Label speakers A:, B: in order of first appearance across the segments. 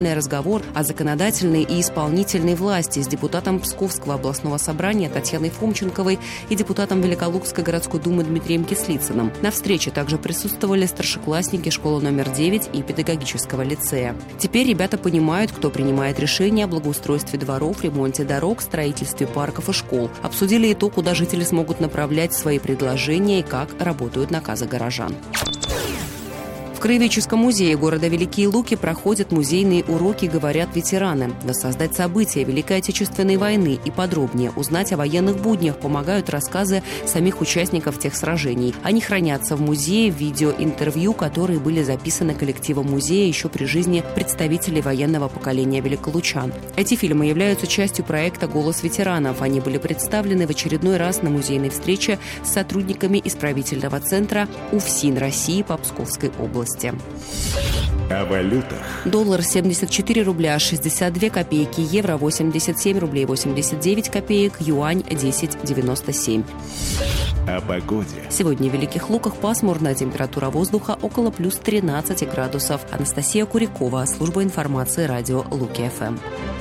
A: Разговор о законодательной и исполнительной власти с депутатом Псковского областного собрания Татьяной Фомченковой и депутатом Великолукской городской думы Дмитрием Кислицыным. На встрече также присутствовали старшеклассники школы номер 9 и педагогического лицея. Теперь ребята понимают, кто принимает решения о благоустройстве дворов, ремонте дорог, строительстве парков и школ. Обсудили и то, куда жители смогут направлять свои предложения и как работают наказы горожан. В Краеведческом музее города Великие Луки проходят музейные уроки «Говорят ветераны». Воссоздать события Великой Отечественной войны и подробнее узнать о военных буднях помогают рассказы самих участников тех сражений. Они хранятся в музее в видеоинтервью, которые были записаны коллективом музея еще при жизни представителей военного поколения великолучан. Эти фильмы являются частью проекта «Голос ветеранов». Они были представлены в очередной раз на музейной встрече с сотрудниками исправительного центра УФСИН России по Псковской области.
B: О валютах.
A: Доллар 74 рубля 62 копейки, евро 87 рублей 89 копеек, юань 10,97.
B: О погоде.
A: Сегодня в Великих Луках пасмурно, температура воздуха около плюс 13 градусов. Анастасия Курякова, служба информации радио Луки-ФМ.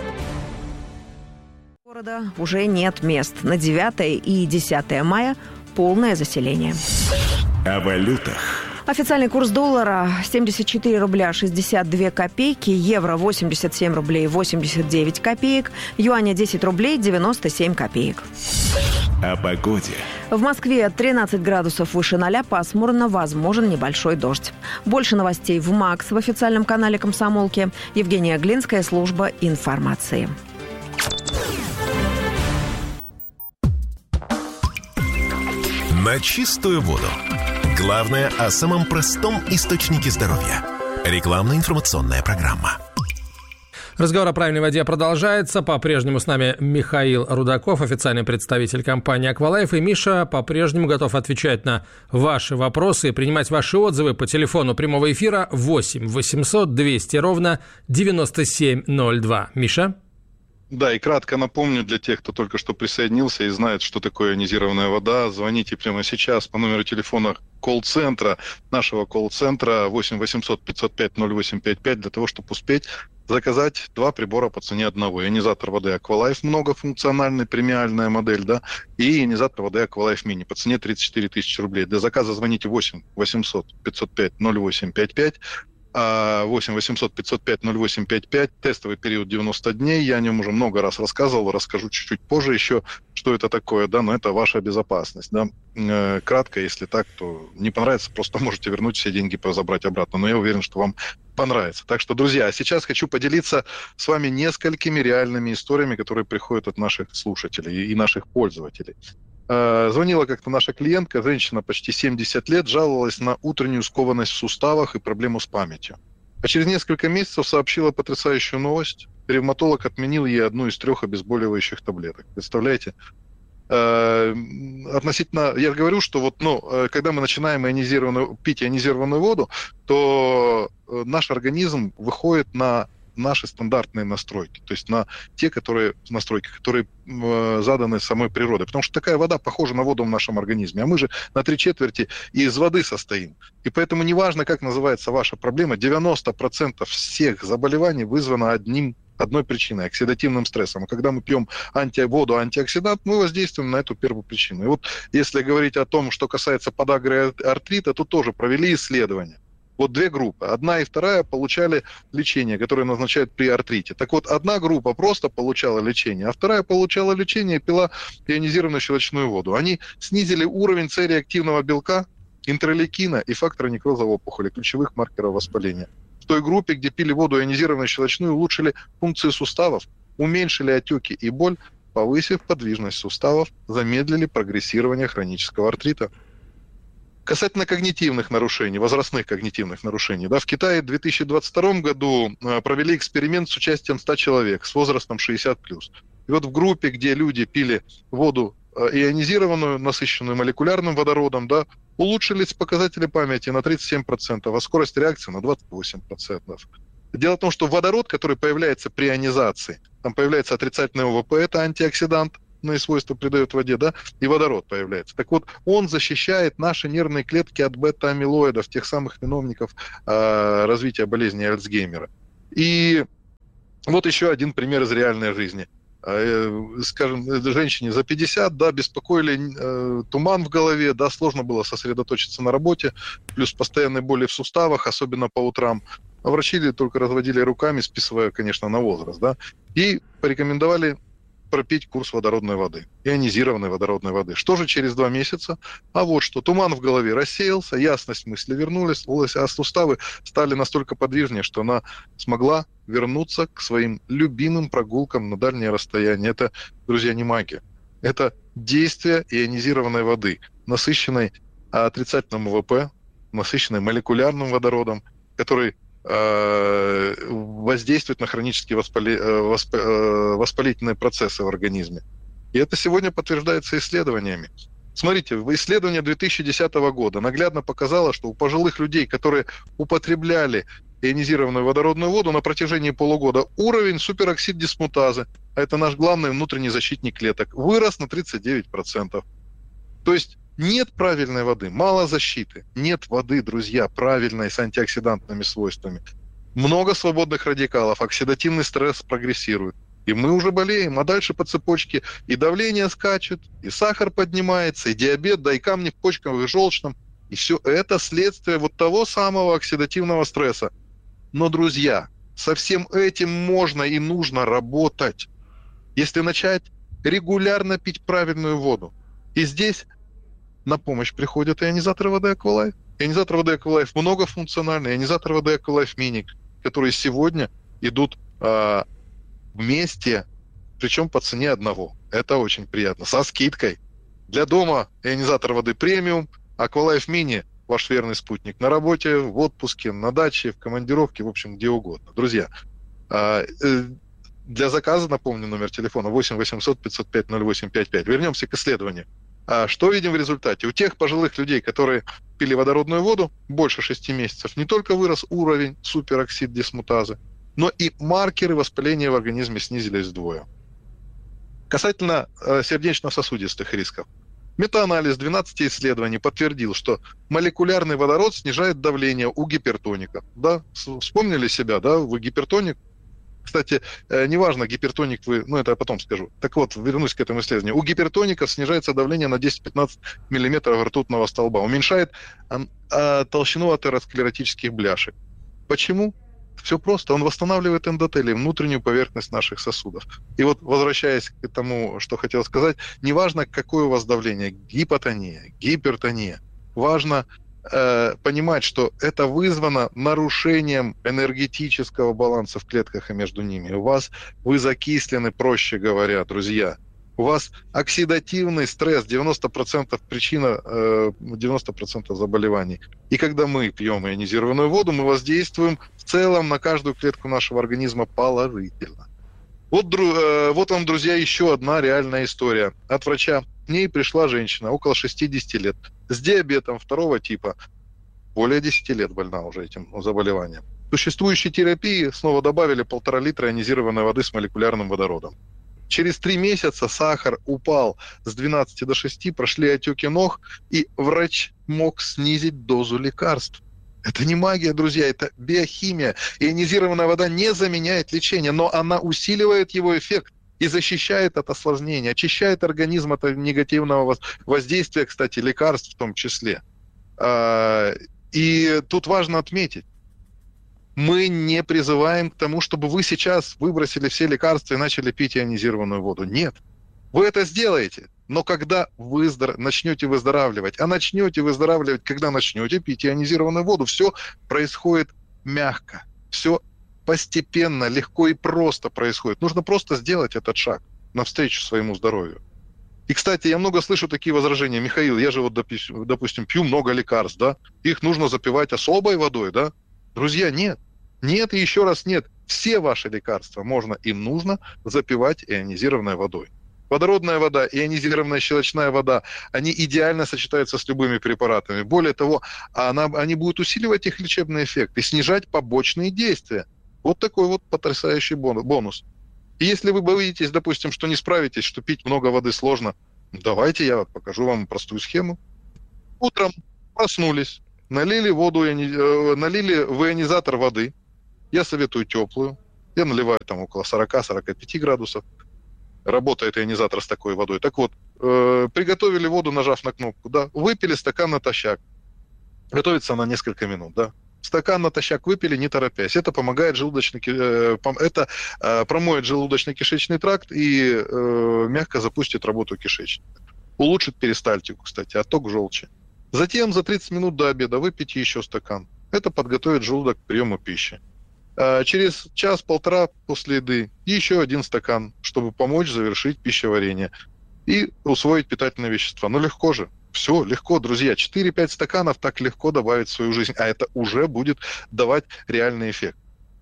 C: Города уже нет мест. На 9 и 10 мая полное заселение.
B: О валютах.
C: Официальный курс доллара 74 рубля 62 копейки, евро 87 рублей 89 копеек, юаня 10 рублей 97 копеек.
B: О погоде.
C: В Москве 13 градусов выше 0, пасмурно, возможен небольшой дождь. Больше новостей в МАКС в официальном канале «Комсомолки». Евгения Глинская, служба информации.
D: На чистую воду. Главное о самом простом источнике здоровья. Рекламно-информационная программа.
E: Разговор о правильной воде продолжается. По-прежнему с нами Михаил Рудаков, официальный представитель компании «Аквалайф». И Миша по-прежнему готов отвечать на ваши вопросы и принимать ваши отзывы по телефону прямого эфира 8 800 200 ровно 9702. Миша?
F: Да, и кратко напомню для тех, кто только что присоединился и знает, что такое ионизированная вода, звоните прямо сейчас по номеру телефона колл-центра, нашего колл-центра 8 800 505 0855 для того, чтобы успеть заказать 2 прибора по цене одного. Ионизатор воды Aqualife многофункциональный, премиальная модель, да, и ионизатор воды Aqualife Mini по цене 34 тысячи рублей. Для заказа звоните 8 800 505 0855. 8 800 505 0855, тестовый период 90 дней, я о нем уже много раз рассказывал, расскажу чуть-чуть позже еще, что это такое, да, но это ваша безопасность, да. Кратко, если так, то не понравится, просто можете вернуть все деньги, забрать обратно, но я уверен, что вам понравится. Так что, друзья, сейчас хочу поделиться с вами несколькими реальными историями, которые приходят от наших слушателей и наших пользователей. Звонила как-то наша клиентка, женщина почти 70 лет, жаловалась на утреннюю скованность в суставах и проблему с памятью. А через несколько месяцев сообщила потрясающую новость. Ревматолог отменил ей одну из 3 обезболивающих таблеток. Представляете? Относительно, я говорю, что когда мы начинаем пить ионизированную воду, то наш организм выходит на наши стандартные настройки, то есть на те настройки, которые заданы самой природой. Потому что такая вода похожа на воду в нашем организме, а мы же на 3/4 из воды состоим. И поэтому неважно, как называется ваша проблема, 90% всех заболеваний вызвано одной причиной – оксидативным стрессом. А когда мы пьем воду, антиоксидант, мы воздействуем на эту первую причину. И вот если говорить о том, что касается подагры и артрита, то тоже провели исследования. Вот 2 группы. 1 и 2 получали лечение, которое назначают при артрите. Так вот, 1 группа просто получала лечение, а 2 получала лечение и пила ионизированную щелочную воду. Они снизили уровень С-реактивного белка, интерлейкина и фактора некроза опухоли, ключевых маркеров воспаления. В той группе, где пили воду ионизированную щелочную, улучшили функции суставов, уменьшили отеки и боль, повысив подвижность суставов, замедлили прогрессирование хронического артрита. Касательно когнитивных нарушений, возрастных когнитивных нарушений, да, в Китае в 2022 году провели эксперимент с участием 100 человек с возрастом 60+. И вот в группе, где люди пили воду ионизированную, насыщенную молекулярным водородом, да, улучшились показатели памяти на 37%, а скорость реакции на 28%. Дело в том, что водород, который появляется при ионизации, там появляется отрицательный ОВП, это антиоксидант, свойства придает воде, да, и водород появляется. Так вот, он защищает наши нервные клетки от бета-амилоидов, тех самых виновников развития болезни Альцгеймера. И Вот еще один пример из реальной жизни. Скажем, женщине за 50, да, беспокоили туман в голове, да, сложно было сосредоточиться на работе, плюс постоянные боли в суставах, особенно по утрам. А врачи только разводили руками, списывая, конечно, на возраст, да, и порекомендовали пропить курс водородной воды, ионизированной водородной воды. Что же через 2 месяца? А вот что, туман в голове рассеялся, ясность мысли вернулась, а суставы стали настолько подвижнее, что она смогла вернуться к своим любимым прогулкам на дальнее расстояние. Это, друзья, не магия. Это действие ионизированной воды, насыщенной отрицательным ВВП, насыщенной молекулярным водородом, который воздействует на хронические воспалительные процессы в организме. И это сегодня подтверждается исследованиями. Смотрите, исследование 2010 года наглядно показало, что у пожилых людей, которые употребляли ионизированную водородную воду на протяжении полугода, уровень супероксид-дисмутазы, а это наш главный внутренний защитник клеток, вырос на 39%. То есть нет правильной воды, мало защиты. Нет воды, друзья, правильной, с антиоксидантными свойствами. Много свободных радикалов, оксидативный стресс прогрессирует. И мы уже болеем, а дальше по цепочке и давление скачет, и сахар поднимается, и диабет, да и камни в почках, и желчном. И все это следствие вот того самого оксидативного стресса. Но, друзья, со всем этим можно и нужно работать, если начать регулярно пить правильную воду. И здесь на помощь приходят ионизаторы воды Aqualife. Ионизатор воды Aqualife многофункциональный, ионизатор воды Aqualife Mini, которые сегодня идут вместе, причем по цене одного. Это очень приятно. Со скидкой. Для дома ионизатор воды премиум, Aqualife Mini – ваш верный спутник. На работе, в отпуске, на даче, в командировке, в общем, где угодно. Друзья, для заказа, напомню, номер телефона 8 800 505 0855. Вернемся к исследованию. Что видим в результате? У тех пожилых людей, которые пили водородную воду больше 6 месяцев, не только вырос уровень супероксид-дисмутазы, но и маркеры воспаления в организме снизились вдвое. Касательно сердечно-сосудистых рисков. Метаанализ 12 исследований подтвердил, что молекулярный водород снижает давление у гипертоников. Да? Вспомнили себя, да? Вы гипертоник? Кстати, неважно, гипертоник вы, это я потом скажу. Так вот, вернусь к этому исследованию. У гипертоников снижается давление на 10-15 мм ртутного столба, уменьшает толщину атеросклеротических бляшек. Почему? Все просто. Он восстанавливает эндотелий, внутреннюю поверхность наших сосудов. И вот, возвращаясь к тому, что хотел сказать, неважно, какое у вас давление, гипотония, гипертония, важно понимать, что это вызвано нарушением энергетического баланса в клетках и между ними. Вы закислены, проще говоря, друзья. У вас оксидативный стресс, 90% причина 90% заболеваний. И когда мы пьем ионизированную воду, мы воздействуем в целом на каждую клетку нашего организма положительно. Вот вам, друзья, еще одна реальная история от врача. К ней пришла женщина, около 60 лет, с диабетом 2 типа. Более 10 лет больна уже этим заболеванием. В существующей терапии снова добавили 1,5 литра ионизированной воды с молекулярным водородом. Через 3 месяца сахар упал с 12 до 6, прошли отеки ног, и врач мог снизить дозу лекарств. Это не магия, друзья, это биохимия. Ионизированная вода не заменяет лечение, но она усиливает его эффект и защищает от осложнений, очищает организм от негативного воздействия, кстати, лекарств в том числе. И тут важно отметить, мы не призываем к тому, чтобы вы сейчас выбросили все лекарства и начали пить ионизированную воду. Нет. Вы это сделаете, но когда вы начнете выздоравливать, а начнете выздоравливать, когда начнете пить ионизированную воду, все происходит мягко, все постепенно, легко и просто происходит. Нужно просто сделать этот шаг навстречу своему здоровью. И, кстати, я много слышу такие возражения. Михаил, я же допустим, пью много лекарств, да? Их нужно запивать особой водой, да? Друзья, нет. Нет и еще раз нет. Все ваши лекарства можно и нужно запивать ионизированной водой. Водородная вода, ионизированная щелочная вода, они идеально сочетаются с любыми препаратами. Более того, они будут усиливать их лечебный эффект и снижать побочные действия. Вот такой вот потрясающий бонус. И если вы боитесь, допустим, что не справитесь, что пить много воды сложно, давайте я покажу вам простую схему. Утром проснулись, налили в ионизатор воды. Я советую теплую. Я наливаю там около 40-45 градусов. Работает ионизатор с такой водой. Так вот, приготовили воду, нажав на кнопку, да, выпили стакан натощак. Готовится она несколько минут, да. Стакан натощак выпили, не торопясь. Это помогает это промоет желудочно-кишечный тракт и мягко запустит работу кишечника. Улучшит перистальтику, кстати, отток желчи. Затем за 30 минут до обеда выпейте еще стакан. Это подготовит желудок к приему пищи. Через час-полтора после еды еще один стакан, чтобы помочь завершить пищеварение и усвоить питательные вещества. Ну, легко же. Все, легко, друзья. 4-5 стаканов так легко добавить в свою жизнь. А это уже будет давать реальный эффект.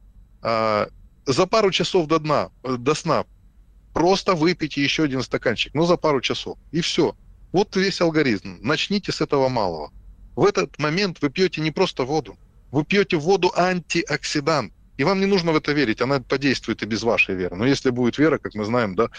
F: За пару часов до сна просто выпейте еще один стаканчик. Ну, за пару часов. И все. Вот весь алгоритм. Начните с этого малого. В этот момент вы пьете не просто воду. Вы пьете воду антиоксидант. И вам не нужно в это верить, она подействует и без вашей веры. Но если будет вера, как мы знаем, да,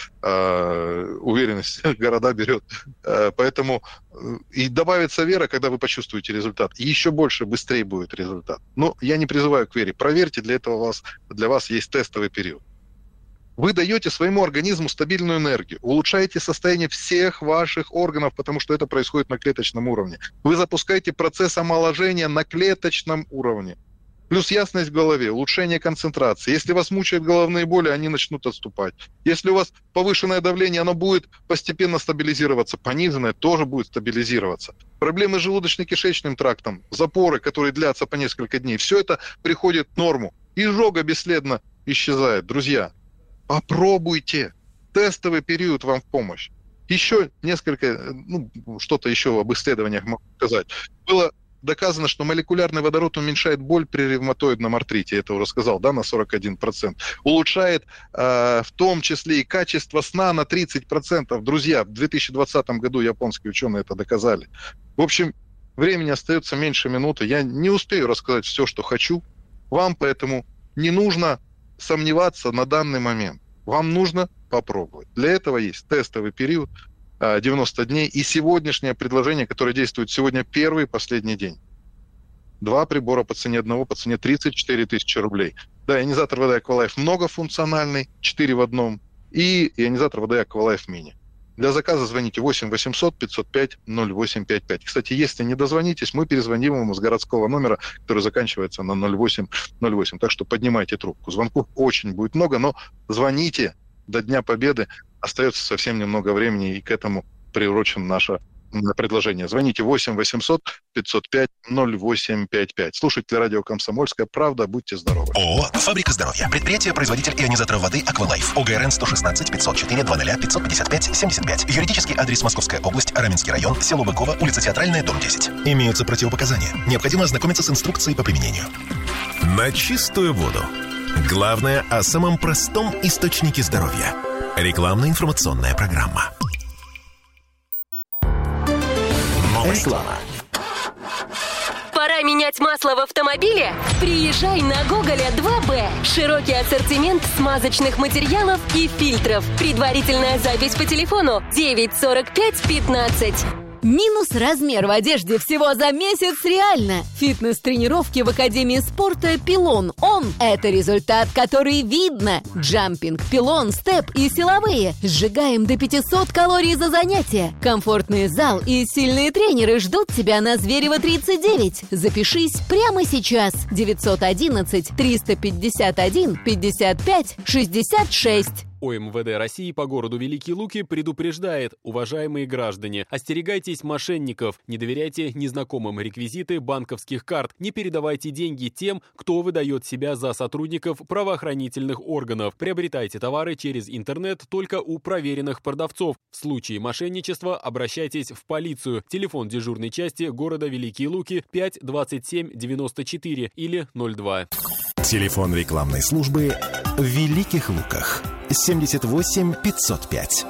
F: уверенность города берет. Поэтому и добавится вера, когда вы почувствуете результат. И еще больше, быстрее будет результат. Но я не призываю к вере. Проверьте, для вас есть тестовый период. Вы даете своему организму стабильную энергию, улучшаете состояние всех ваших органов, потому что это происходит на клеточном уровне. Вы запускаете процесс омоложения на клеточном уровне. Плюс ясность в голове, улучшение концентрации. Если вас мучают головные боли, они начнут отступать. Если у вас повышенное давление, оно будет постепенно стабилизироваться. Пониженное тоже будет стабилизироваться. Проблемы с желудочно-кишечным трактом, запоры, которые длятся по несколько дней, все это приходит в норму. Изжога бесследно исчезает. Друзья, попробуйте. Тестовый период вам в помощь. Еще несколько, что-то еще об исследованиях могу сказать. Было доказано, что молекулярный водород уменьшает боль при ревматоидном артрите. Я это уже сказал, да, на 41%. Улучшает в том числе и качество сна на 30%. Друзья, в 2020 году японские ученые это доказали. В общем, времени остается меньше минуты. Я не успею рассказать все, что хочу. Вам поэтому не нужно сомневаться на данный момент. Вам нужно попробовать. Для этого есть тестовый период 90 дней и сегодняшнее предложение, которое действует сегодня первый и последний день. 2 прибора по цене одного, по цене 34 тысячи рублей. Да, ионизатор воды Aqualife многофункциональный, 4 в одном, и ионизатор воды Aqualife Mini. Для заказа звоните 8 800 505 0855. Кстати, если не дозвонитесь, мы перезвоним вам с городского номера, который заканчивается на 0808. Так что поднимайте трубку. Звонков очень будет много, но звоните до Дня Победы. Остается совсем немного времени, и к этому приурочено наше предложение. Звоните 8 800 505 0855. Слушатели радио «Комсомольская правда», будьте здоровы.
D: ООО «Фабрика здоровья». Предприятие-производитель ионизаторов воды «Аквалайф». ОГРН 116 504 00 555 75. Юридический адрес: Московская область, Раменский район, село Быково, улица Театральная, дом 10. Имеются противопоказания. Необходимо ознакомиться с инструкцией по применению. На чистую воду. Главное о самом простом источнике здоровья. Рекламно-информационная программа.
G: Реклама. Пора менять масло в автомобиле? Приезжай на Гоголя 2Б. Широкий ассортимент смазочных материалов и фильтров. Предварительная запись по телефону 945 15.
H: Минус размер в одежде всего за месяц реально. Фитнес-тренировки в Академии спорта «Пилон». Это результат, который видно. Джампинг, пилон, степ и силовые. Сжигаем до 500 калорий за занятие. Комфортный зал и сильные тренеры ждут тебя на Зверева 39. Запишись прямо сейчас. 911 351 55 66.
I: ОМВД России по городу Великие Луки предупреждает: уважаемые граждане, остерегайтесь мошенников, не доверяйте незнакомым реквизиты банковских карт, не передавайте деньги тем, кто выдает себя за сотрудников правоохранительных органов, приобретайте товары через интернет только у проверенных продавцов. В случае мошенничества обращайтесь в полицию. Телефон дежурной части города Великие Луки 5 27 94 или 02.
D: Телефон рекламной службы в Великих Луках 78 505.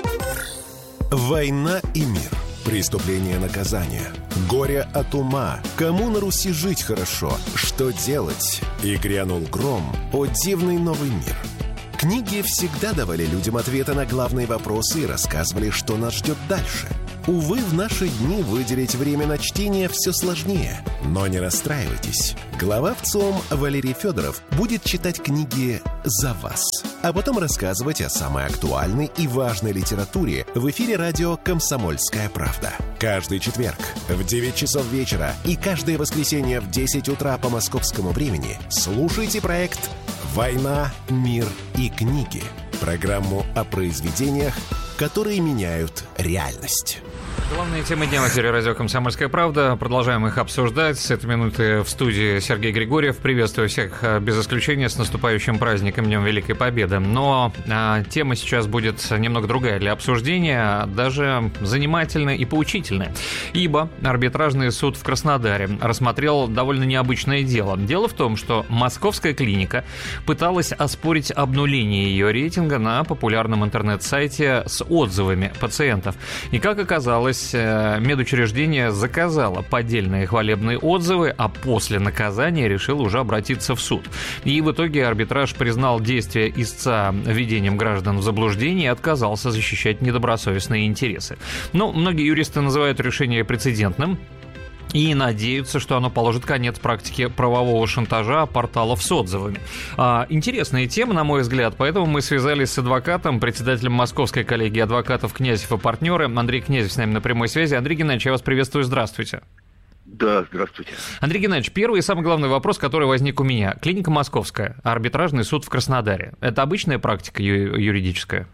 D: Война и мир. Преступление, наказание. Горе от ума. Кому на Руси жить хорошо? Что делать? И грянул гром. О дивный новый мир. Книги всегда давали людям ответы на главные вопросы и рассказывали, что нас ждет дальше. Увы, в наши дни выделить время на чтение все сложнее. Но не расстраивайтесь. Глава ВЦИОМ Валерий Федоров будет читать книги за вас, а потом рассказывать о самой актуальной и важной литературе в эфире радио «Комсомольская правда». Каждый четверг в 9 часов вечера и каждое воскресенье в 10 утра по московскому времени слушайте проект «Война, мир и книги». Программу о произведениях, которые меняют реальность.
J: Главные темы дня в эфире радио «Комсомольская правда». Продолжаем их обсуждать. С этой минуты в студии Сергей Григорьев. Приветствую всех без исключения с наступающим праздником Днем Великой Победы. Но тема сейчас будет немного другая для обсуждения, даже занимательная и поучительная. Ибо арбитражный суд в Краснодаре рассмотрел довольно необычное дело. Дело в том, что московская клиника пыталась оспорить обнуление ее рейтинга на популярном интернет-сайте с отзывами пациентов. И, как оказалось, медучреждение заказало поддельные хвалебные отзывы, а после наказания решило уже обратиться в суд. И в итоге арбитраж признал действия истца введением граждан в заблуждение и отказался защищать недобросовестные интересы. Но многие юристы называют решение прецедентным и надеются, что оно положит конец практике правового шантажа порталов с отзывами. Интересная тема, на мой взгляд, поэтому мы связались с адвокатом, председателем Московской коллегии адвокатов Князев и партнеры. Андрей Князев с нами на прямой связи. Андрей Геннадьевич, я вас приветствую, здравствуйте.
K: Да, здравствуйте.
J: Андрей Геннадьевич, первый и самый главный вопрос, который возник у меня. Клиника Московская, арбитражный суд в Краснодаре. Это обычная практика юридическая?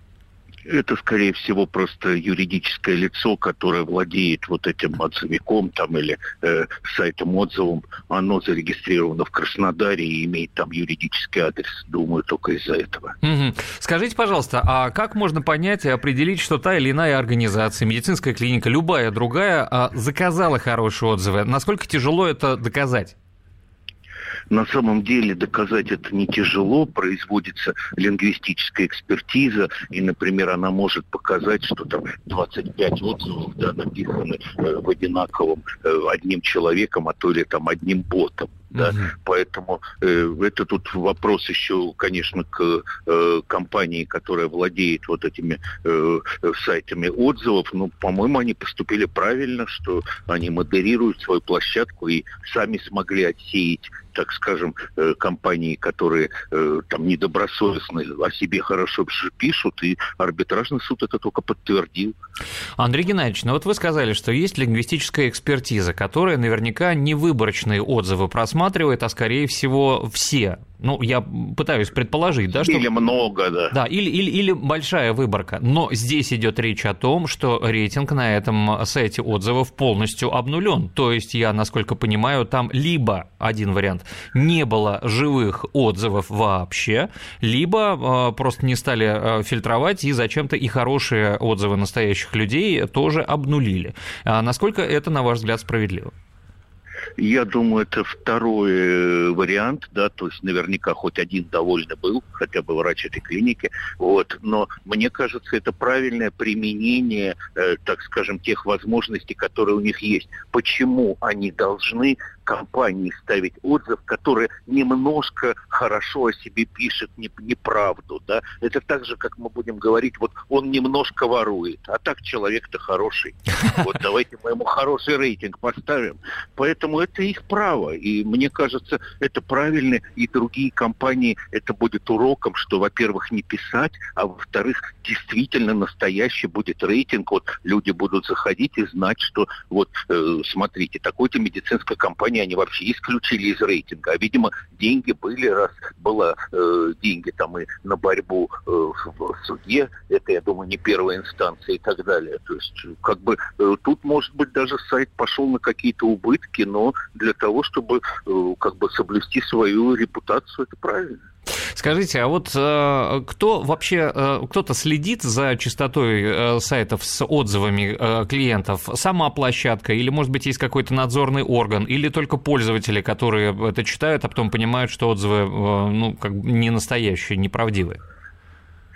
K: Это, скорее всего, просто юридическое лицо, которое владеет вот этим отзывиком там, или сайтом отзывом. Оно зарегистрировано в Краснодаре и имеет там юридический адрес. Думаю, только из-за этого.
J: Угу. Скажите, пожалуйста, а как можно понять и определить, что та или иная организация, медицинская клиника, любая другая, заказала хорошие отзывы? Насколько тяжело это доказать?
K: На самом деле доказать это не тяжело, производится лингвистическая экспертиза, и, например, она может показать, что там 25 отзывов написаны в одинаковом одним человеком, а то или там одним ботом. Да? Поэтому это тут вопрос еще, конечно, к компании, которая владеет вот этими сайтами отзывов. Но, по-моему, они поступили правильно, что они модерируют свою площадку и сами смогли отсеять, так скажем, компании, которые там недобросовестно о себе хорошо пишут, и арбитражный суд это только подтвердил.
J: Андрей Геннадьевич, ну вот вы сказали, что есть лингвистическая экспертиза, которая наверняка не выборочные отзывы просматривает, а скорее всего все. Ну, я пытаюсь предположить, да, что...
K: Или много, да.
J: Да, или большая выборка. Но здесь идет речь о том, что рейтинг на этом сайте отзывов полностью обнулен. То есть, я, насколько понимаю, там либо, один вариант, не было живых отзывов вообще, либо просто не стали фильтровать и зачем-то и хорошие отзывы настоящих людей тоже обнулили. А насколько это, на ваш взгляд, справедливо?
K: Я думаю, это второй вариант, да, то есть наверняка хоть один довольный был, хотя бы врач этой клиники, вот, но мне кажется, это правильное применение, так скажем, тех возможностей, которые у них есть. Почему они должны компании ставить отзыв, который немножко хорошо о себе пишет неправду, да? Это так же, как мы будем говорить, вот он немножко ворует, а так человек-то хороший. Вот давайте мы ему хороший рейтинг поставим. Поэтому это их право, и мне кажется, это правильно, и другие компании, это будет уроком, что, во-первых, не писать, а во-вторых, действительно настоящий будет рейтинг, вот люди будут заходить и знать, что вот, смотрите, такой-то медицинская компания они вообще исключили из рейтинга. А, видимо, деньги были, раз было деньги там и на борьбу в суде, это, я думаю, не первая инстанция и так далее. То есть, как бы, тут, может быть, даже сайт пошел на какие-то убытки, но для того, чтобы, как бы, соблюсти свою репутацию, это правильно.
J: Скажите, а вот кто вообще, кто-то следит за чистотой сайтов с отзывами клиентов? Сама площадка или, может быть, есть какой-то надзорный орган? Или только пользователи, которые это читают, а потом понимают, что отзывы, ну, как бы не настоящие, неправдивые?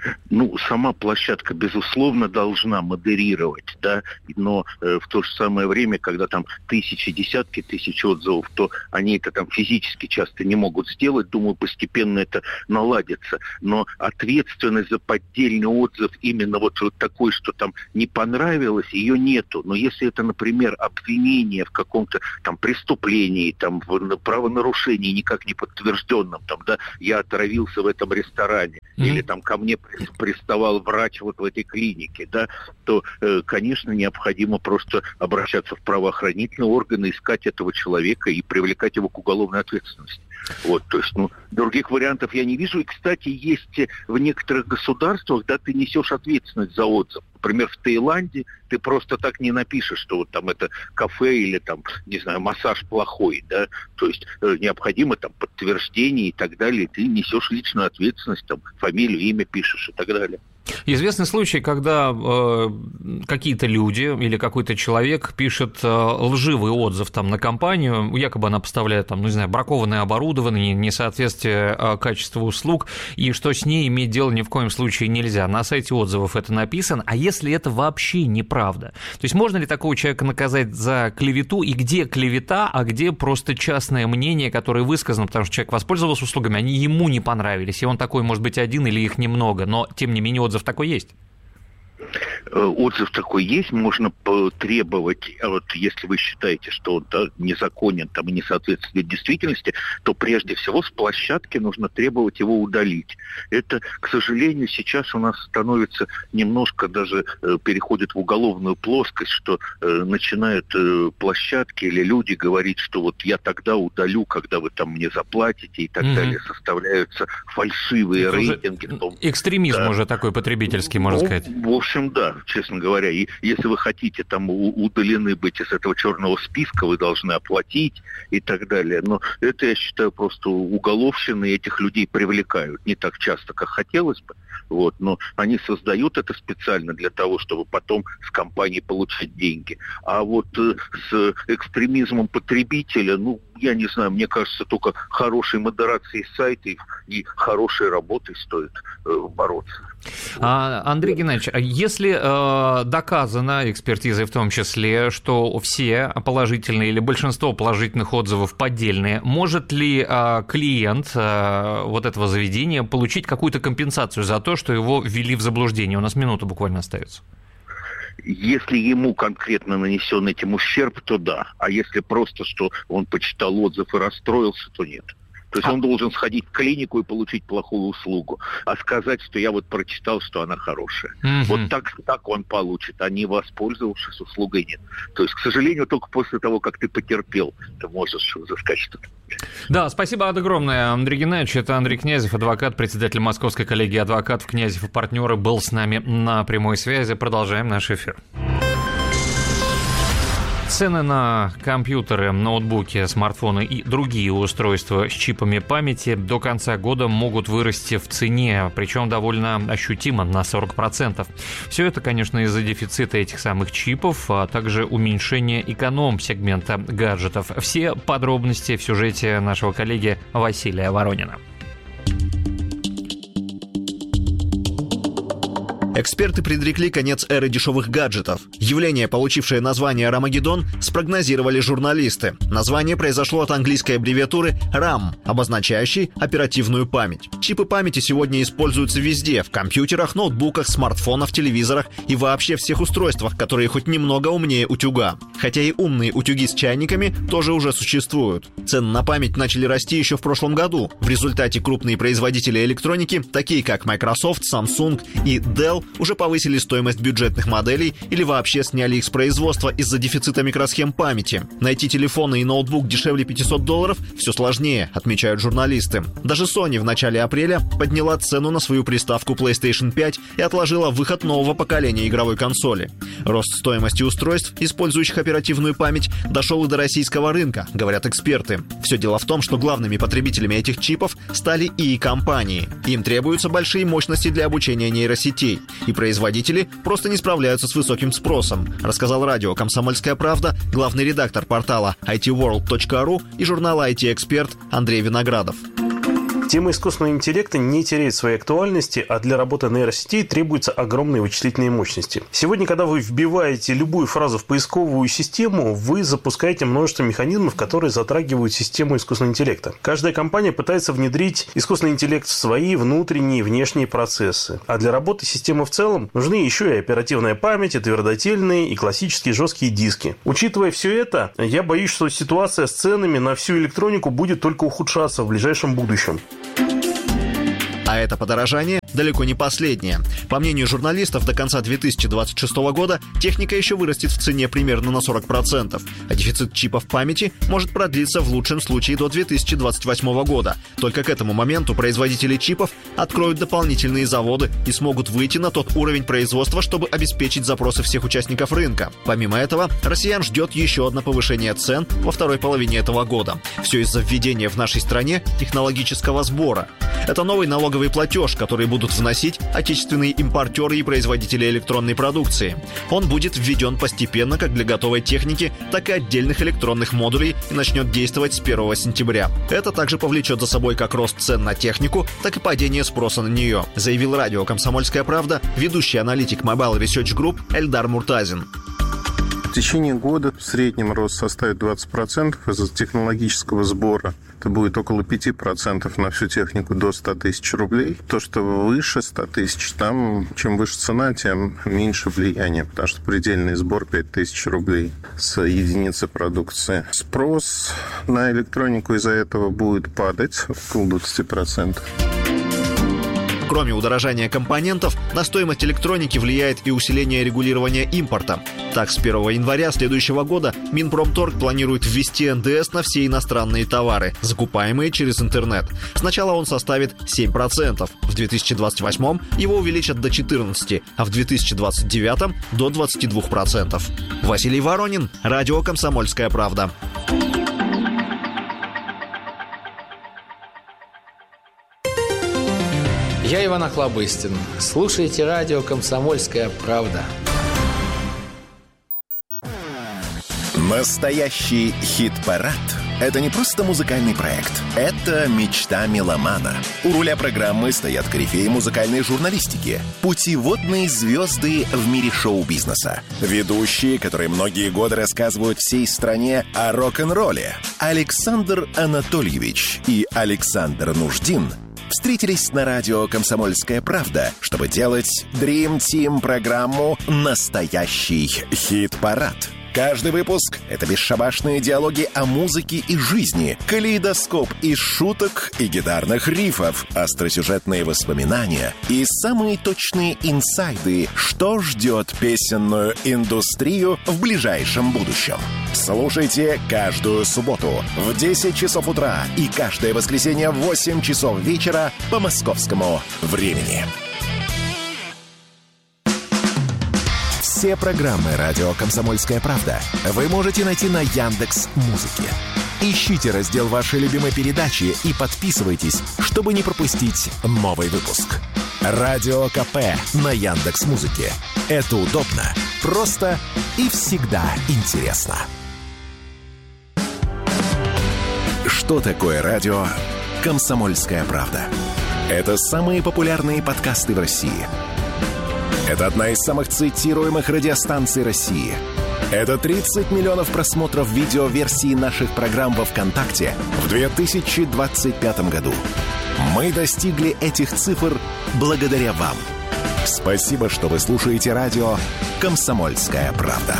K: Сама площадка, безусловно, должна модерировать, да, но в то же самое время, когда там тысячи, десятки тысяч отзывов, то они это там физически часто не могут сделать. Думаю, постепенно это наладится. Но ответственность за поддельный отзыв именно вот такой, что там не понравилось, ее нету. Но если это, например, обвинение в каком-то там преступлении, там в правонарушении никак не подтвержденном, там, да, я отравился в этом ресторане, или там ко мне приставал врач вот в этой клинике, да, то, конечно, необходимо просто обращаться в правоохранительные органы, искать этого человека и привлекать его к уголовной ответственности. Вот, то есть, других вариантов я не вижу. И, кстати, есть в некоторых государствах, да, ты несешь ответственность за отзыв. Например, в Таиланде ты просто так не напишешь, что вот там это кафе или там, не знаю, массаж плохой, да. То есть необходимо там подтверждение и так далее. Ты несешь личную ответственность, там, фамилию, имя пишешь и так далее.
J: Известный случай, когда какие-то люди или какой-то человек пишет лживый отзыв там на компанию, якобы она поставляет там, бракованное оборудование, несоответствие качеству услуг, и что с ней иметь дело ни в коем случае нельзя. На сайте отзывов это написано, а если это вообще неправда? То есть можно ли такого человека наказать за клевету, и где клевета, а где просто частное мнение, которое высказано, потому что человек воспользовался услугами, они ему не понравились, и он такой, может быть, один или их немного, но тем не менее отзыв такой есть?
K: Отзыв такой есть, можно потребовать, вот если вы считаете, что он незаконен там, и не соответствует действительности, то прежде всего с площадки нужно требовать его удалить. Это, к сожалению, сейчас у нас становится немножко даже переходит в уголовную плоскость, что начинают площадки или люди говорить, что вот я тогда удалю, когда вы там мне заплатите и так далее. Составляются фальшивые рейтинги.
J: Экстремизм уже такой потребительский, можно сказать.
K: В общем, да, честно говоря. И если вы хотите там удалены быть из этого черного списка, вы должны оплатить и так далее. Но это, я считаю, просто уголовщины, этих людей привлекают не так часто, как хотелось бы. Вот, но они создают это специально для того, чтобы потом с компании получать деньги. А вот с экстремизмом потребителя, я не знаю, мне кажется, только хорошей модерацией сайта и хорошей работой стоит бороться.
J: Андрей Геннадьевич, если доказано экспертизой в том числе, что все положительные или большинство положительных отзывов поддельные, может ли клиент вот этого заведения получить какую-то компенсацию за то, что его ввели в заблуждение? У нас минута буквально остается.
K: Если ему конкретно нанесен этим ущерб, то да. А если просто, что он почитал отзыв и расстроился, то нет. То есть он должен сходить в клинику и получить плохую услугу. А сказать, что я вот прочитал, что она хорошая. Вот так он получит, а не воспользовавшись услугой нет. То есть, к сожалению, только после того, как ты потерпел, ты можешь взыскать что-то.
J: Да, спасибо огромное, Андрей Геннадьевич. Это Андрей Князев, адвокат, председатель Московской коллегии адвокатов Князев и партнеры, был с нами на прямой связи. Продолжаем наш эфир. Цены на компьютеры, ноутбуки, смартфоны и другие устройства с чипами памяти до конца года могут вырасти в цене, причем довольно ощутимо, на 40%. Все это, конечно, из-за дефицита этих самых чипов, а также уменьшения эконом-сегмента гаджетов. Все подробности в сюжете нашего коллеги Василия Воронина.
L: Эксперты предрекли конец эры дешевых гаджетов. Явление, получившее название «Рамагеддон», спрогнозировали журналисты. Название произошло от английской аббревиатуры RAM, обозначающей оперативную память. Чипы памяти сегодня используются везде – в компьютерах, ноутбуках, смартфонах, телевизорах и вообще всех устройствах, которые хоть немного умнее утюга. Хотя и умные утюги с чайниками тоже уже существуют. Цены на память начали расти еще в прошлом году. В результате крупные производители электроники, такие как Microsoft, Samsung и Dell, уже повысили стоимость бюджетных моделей или вообще сняли их с производства из-за дефицита микросхем памяти. Найти телефоны и ноутбук дешевле $500 все сложнее, отмечают журналисты. Даже Sony в начале апреля подняла цену на свою приставку PlayStation 5 и отложила выход нового поколения игровой консоли. Рост стоимости устройств, использующих оперативную память, дошел и до российского рынка, говорят эксперты. Все дело в том, что главными потребителями этих чипов стали ИИ-компании. Им требуются большие мощности для обучения нейросетей. И производители просто не справляются с высоким спросом, рассказал радио «Комсомольская правда» главный редактор портала itworld.ru и журнала IT-эксперт Андрей Виноградов.
M: Тема искусственного интеллекта не теряет своей актуальности, а для работы нейросетей требуются огромные вычислительные мощности. Сегодня, когда вы вбиваете любую фразу в поисковую систему, вы запускаете множество механизмов, которые затрагивают систему искусственного интеллекта. Каждая компания пытается внедрить искусственный интеллект в свои внутренние и внешние процессы. А для работы системы в целом нужны еще и оперативная память, и твердотельные, и классические жесткие диски. Учитывая все это, я боюсь, что ситуация с ценами на всю электронику будет только ухудшаться в ближайшем будущем.
L: А это подорожание далеко не последнее. По мнению журналистов, до конца 2026 года техника еще вырастет в цене примерно на 40%, а дефицит чипов памяти может продлиться в лучшем случае до 2028 года. Только к этому моменту производители чипов откроют дополнительные заводы и смогут выйти на тот уровень производства, чтобы обеспечить запросы всех участников рынка. Помимо этого, россиян ждет еще одно повышение цен во второй половине этого года. Все из-за введения в нашей стране технологического сбора. Это новый налоговый платеж, который будут вносить отечественные импортеры и производители электронной продукции. Он будет введен постепенно как для готовой техники, так и отдельных электронных модулей и начнет действовать с 1 сентября. Это также повлечет за собой как рост цен на технику, так и падение спроса на нее, заявил радио «Комсомольская правда» ведущий аналитик Mobile Research Group Эльдар Муртазин.
N: В течение года в среднем рост составит 20% из-за технологического сбора. Это будет около 5% на всю технику до 100 тысяч рублей. То, что выше 100 тысяч, там чем выше цена, тем меньше влияния, потому что предельный сбор 5 тысяч рублей с единицы продукции. Спрос на электронику из-за этого будет падать около 20%.
L: Кроме удорожания компонентов, на стоимость электроники влияет и усиление регулирования импорта. Так, с 1 января следующего года Минпромторг планирует ввести НДС на все иностранные товары, закупаемые через интернет. Сначала он составит 7%, в 2028 его увеличат до 14%, а в 2029 до 22%. Василий Воронин, радио «Комсомольская правда».
O: Я Иван Охлобыстин. Слушайте радио «Комсомольская правда».
D: Настоящий хит-парад – это не просто музыкальный проект. Это мечта меломана. У руля программы стоят корифеи музыкальной журналистики, путеводные звезды в мире шоу-бизнеса, ведущие, которые многие годы рассказывают всей стране о рок-н-ролле. Александр Анатольевич и Александр Нуждин встретились на радио «Комсомольская правда», чтобы делать Dream Team программу «Настоящий хит-парад». Каждый выпуск — это бесшабашные диалоги о музыке и жизни, калейдоскоп из шуток и гитарных рифов, остросюжетные воспоминания и самые точные инсайды, что ждет песенную индустрию в ближайшем будущем. Слушайте каждую субботу в 10 часов утра и каждое воскресенье в 8 часов вечера по московскому времени. Все программы «Радио Комсомольская правда» вы можете найти на Яндекс.Музыке. Ищите раздел вашей любимой передачи и подписывайтесь, чтобы не пропустить новый выпуск. Радио КП на Яндекс.Музыке. Это удобно, просто и всегда интересно. Что такое радио «Комсомольская правда»? Это самые популярные подкасты в России. Это одна из самых цитируемых радиостанций России. Это 30 миллионов просмотров видеоверсии наших программ во ВКонтакте в 2025 году. Мы достигли этих цифр благодаря вам. Спасибо, что вы слушаете радио «Комсомольская правда».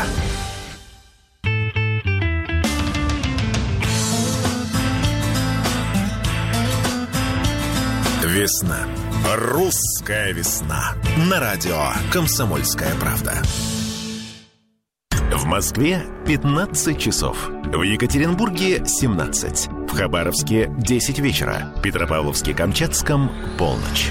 D: Весна. Русская весна. На радио «Комсомольская правда». В Москве 15 часов. В Екатеринбурге 17. В Хабаровске 10 вечера. В Петропавловске-Камчатском полночь.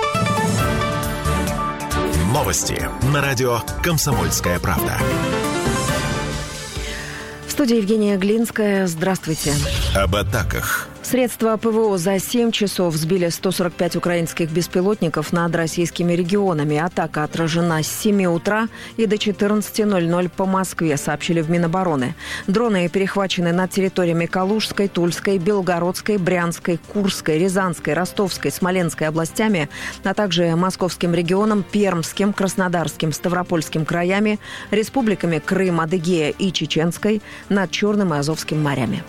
D: Новости на радио «Комсомольская правда».
C: В студии Евгения Глинская. Здравствуйте.
D: Об атаках,
C: Средства ПВО за 7 часов сбили 145 украинских беспилотников над российскими регионами. Атака отражена с 7 утра и до 14:00 по Москве, сообщили в Минобороны. Дроны перехвачены над территориями Калужской, Тульской, Белгородской, Брянской, Курской, Рязанской, Ростовской, Смоленской областями, а также Московским регионом, Пермским, Краснодарским, Ставропольским краями, республиками Крым, Адыгея и Чеченской, над Черным и Азовским морями.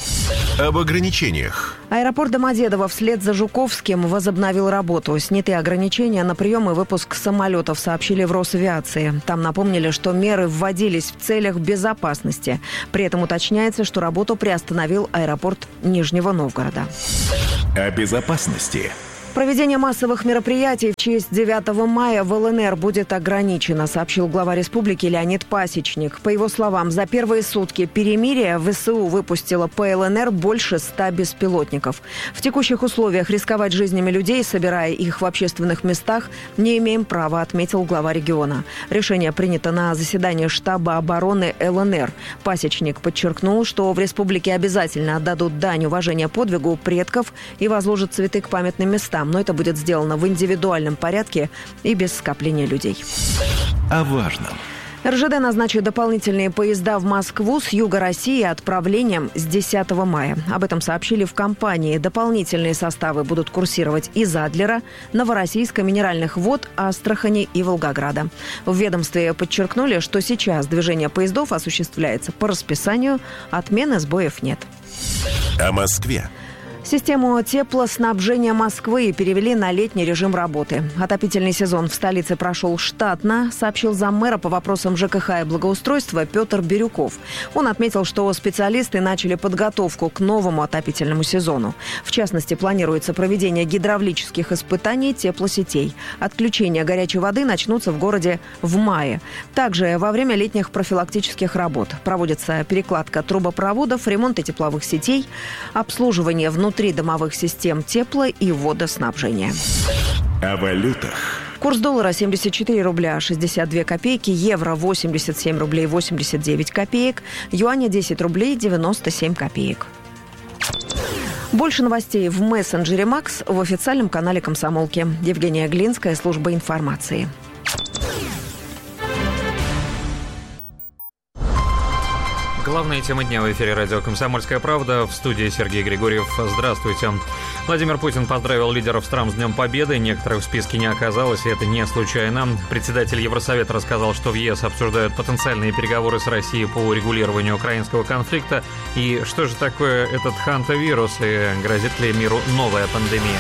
D: Об ограничениях.
C: Аэропорт Домодедово вслед за Жуковским возобновил работу. Сняты ограничения на прием и выпуск самолетов, сообщили в Росавиации. Там напомнили, что меры вводились в целях безопасности. При этом уточняется, что работу приостановил аэропорт Нижнего Новгорода.
B: О безопасности.
C: Проведение массовых мероприятий в честь 9 мая в ЛНР будет ограничено, сообщил глава республики Леонид Пасечник. По его словам, за первые сутки перемирия ВСУ выпустила по ЛНР больше 100 беспилотников. В текущих условиях рисковать жизнями людей, собирая их в общественных местах, не имеем права, отметил глава региона. Решение принято на заседании штаба обороны ЛНР. Пасечник подчеркнул, что в республике обязательно отдадут дань уважения подвигу предков и возложат цветы к памятным местам. Но это будет сделано в индивидуальном порядке и без скопления людей.
B: О важном.
C: РЖД назначит дополнительные поезда в Москву с юга России отправлением с 10 мая. Об этом сообщили в компании. Дополнительные составы будут курсировать из Адлера, Новороссийска, Минеральных вод, Астрахани и Волгограда. В ведомстве подчеркнули, что сейчас движение поездов осуществляется по расписанию, отмены сбоев нет.
B: О Москве.
C: Систему теплоснабжения Москвы перевели на летний режим работы. Отопительный сезон в столице прошел штатно, сообщил заммэра по вопросам ЖКХ и благоустройства Петр Бирюков. Он отметил, что специалисты начали подготовку к новому отопительному сезону. В частности, планируется проведение гидравлических испытаний теплосетей. Отключения горячей воды начнутся в городе в мае. Также во время летних профилактических работ проводится перекладка трубопроводов, ремонт тепловых сетей, обслуживание внутридомовых систем тепла и водоснабжения.
B: О валютах.
C: Курс доллара 74 рубля 62 копейки, евро 87 рублей 89 копеек, юаня 10 рублей 97 копеек. Больше новостей в мессенджере Макс в официальном канале «Комсомолки». Евгения Глинская, служба информации.
J: Главные темы дня в эфире радио «Комсомольская правда». В студии Сергей Григорьев. Здравствуйте. Владимир Путин поздравил лидеров стран с Днем Победы. Некоторых в списке не оказалось, и это не случайно. Председатель Евросовета рассказал, что в ЕС обсуждают потенциальные переговоры с Россией по урегулированию украинского конфликта. И что же такое этот хантавирус, и грозит ли миру новая пандемия?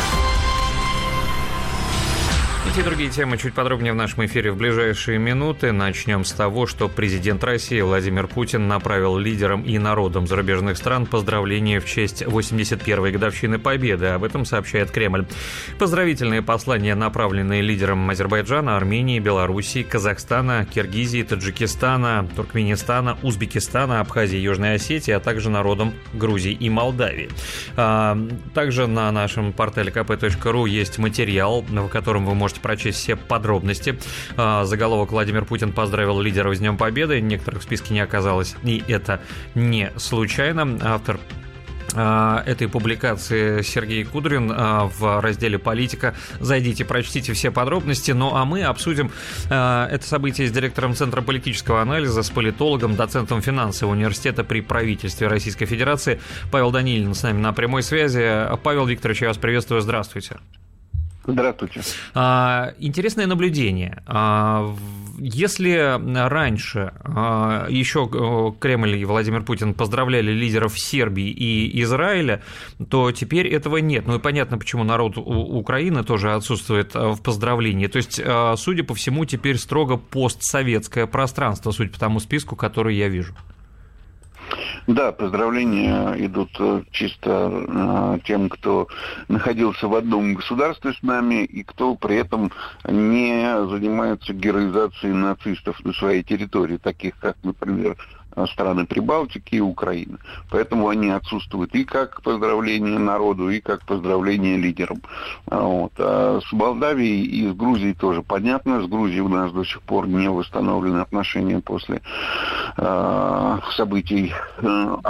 J: Эти и другие темы чуть подробнее в нашем эфире в ближайшие минуты. Начнем с того, что президент России Владимир Путин направил лидерам и народам зарубежных стран поздравления в честь 81-й годовщины Победы. Об этом сообщает Кремль. Поздравительные послания, направленные лидерам Азербайджана, Армении, Белоруссии, Казахстана, Киргизии, Таджикистана, Туркменистана, Узбекистана, Абхазии, Южной Осетии, а также народам Грузии и Молдавии. Также на нашем портале kp.ru есть материал, в котором вы можете прочесть все подробности. Заголовок: Владимир Путин поздравил лидеров с Днем Победы. Некоторых в списке не оказалось, и это не случайно. Автор этой публикации Сергей Кудрин в разделе «Политика». Зайдите, прочтите все подробности. Ну а мы обсудим это событие с директором Центра политического анализа, с политологом, доцентом финансового университета при правительстве Российской Федерации Павел Данилин с нами на прямой связи. Павел Викторович, я вас приветствую. Здравствуйте.
K: Здравствуйте.
J: Интересное наблюдение. Если раньше еще Кремль и Владимир Путин поздравляли лидеров Сербии и Израиля, то теперь этого нет. Ну и понятно, почему народ Украины тоже отсутствует в поздравлении. То есть, судя по всему, теперь строго постсоветское пространство, судя по тому списку, который я вижу.
K: Да, поздравления идут чисто тем, кто находился в одном государстве с нами и кто при этом не занимается героизацией нацистов на своей территории, таких как, например, страны Прибалтики и Украины. Поэтому они отсутствуют и как поздравление народу, и как поздравление лидерам. Вот. А с Молдавией и с Грузией тоже понятно. С Грузией у нас до сих пор не восстановлены отношения после событий августа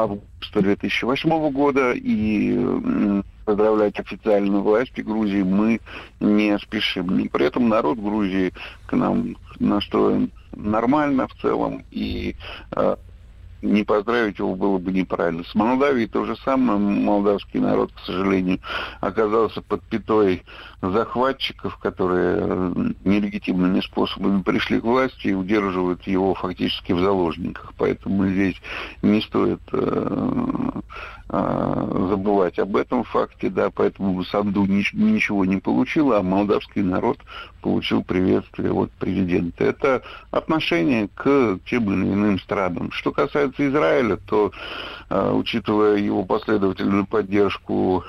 K: 2008 года, и поздравлять официальную власть Грузии мы не спешим. И при этом народ Грузии к нам настроен нормально в целом, и не поздравить его было бы неправильно. С Молдавией то же самое. Молдавский народ, к сожалению, оказался под пятой захватчиков, которые нелегитимными способами пришли к власти и удерживают его фактически в заложниках. Поэтому здесь не стоит забывать об этом факте, да, поэтому Санду ничего не получил, а молдавский народ получил приветствие от президента. Это отношение к тем или иным странам. Что касается Израиля, то, учитывая его последовательную поддержку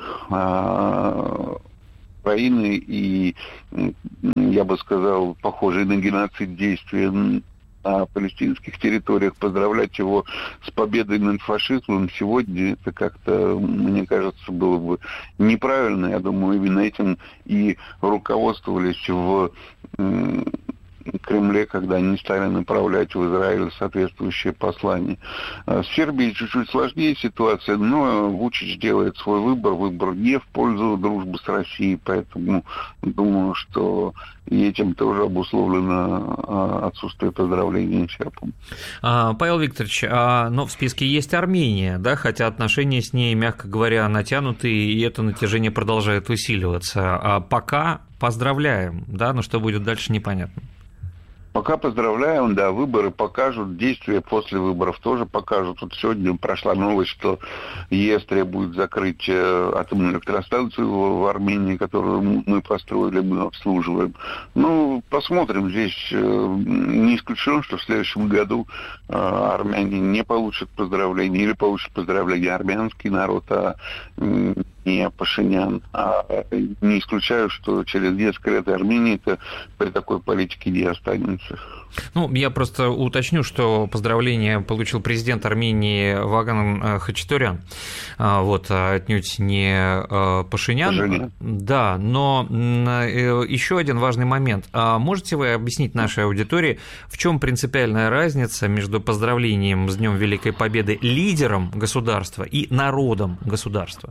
K: Украины и, я бы сказал, похожие на геноцид действия на палестинских территориях, поздравлять его с победой над фашизмом сегодня, это как-то, мне кажется, было бы неправильно. Я думаю, именно этим и руководствовались в Кремле, когда они стали направлять в Израиль соответствующее послание. В Сербии чуть-чуть сложнее ситуация, но Вучич делает свой выбор не в пользу дружбы с Россией, поэтому думаю, что и этим тоже обусловлено отсутствие поздравлений сербам.
J: Павел Викторович, но в списке есть Армения, да, хотя отношения с ней, мягко говоря, натянутые, и это натяжение продолжает усиливаться. А пока поздравляем, да, но что будет дальше, непонятно.
K: Пока поздравляем, да, выборы покажут, действия после выборов тоже покажут. Вот сегодня прошла новость, что ЕС требует закрыть атомную электростанцию в Армении, которую мы построили, мы обслуживаем. Ну, посмотрим, здесь не исключено, что в следующем году армяне не получат поздравления, или получат поздравления армянский народ, а не Пашинян. А не исключаю, что через несколько лет Армения-то при такой политике не останется.
J: Ну, я просто уточню, что поздравление получил президент Армении Ваган Хачатурян, вот, отнюдь не Пашинян. Да, но еще один важный момент. Можете вы объяснить нашей аудитории, в чем принципиальная разница между поздравлением с Днем Великой Победы лидером государства и народом государства?